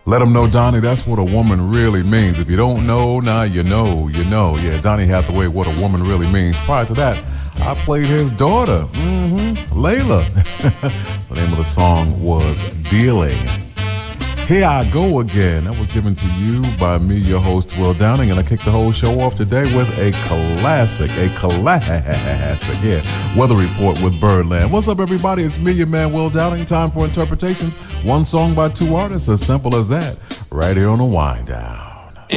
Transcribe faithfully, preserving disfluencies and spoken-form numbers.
Let them know, Donnie, that's what a woman really means. If you don't know, now you know, you know. Yeah, Donnie Hathaway, what a woman really means. Prior to that, I played his daughter, mm-hmm, Layla. The name of the song was Dealing. Here I Go Again. That was given to you by me, your host, Will Downing, and I kicked the whole show off today with a classic, a classic, yeah, Weather Report with Birdland. What's up, everybody? It's me, your man, Will Downing. Time for interpretations. One song by two artists, as simple as that, right here on the Wind Down.